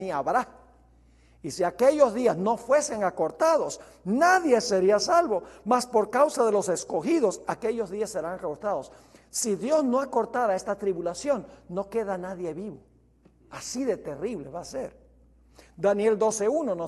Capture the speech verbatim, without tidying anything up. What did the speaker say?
ni habrá. Y si aquellos días no fuesen acortados, nadie sería salvo, mas por causa de los escogidos, aquellos días serán acortados. Si Dios no acortara esta tribulación, no queda nadie vivo. Así de terrible va a ser. Daniel doce uno nos